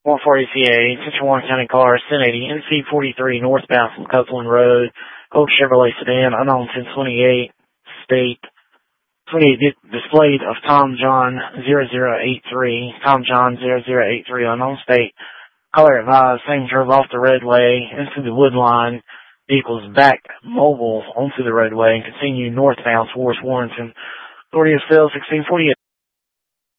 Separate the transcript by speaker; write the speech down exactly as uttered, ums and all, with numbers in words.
Speaker 1: one four A C A, Central Warren County car, ten eighty, N C forty-three, northbound from Copeland Road, Oak Chevrolet sedan, unknown ten twenty-eight, state, twenty-eight displayed of Tom John zero zero eight three, Tom John zero zero eight three, unknown state, caller advised, same drove off the roadway into the wood line, vehicles back mobile onto the roadway and continue northbound towards Warrenton. Authority of sale sixteen forty-eight.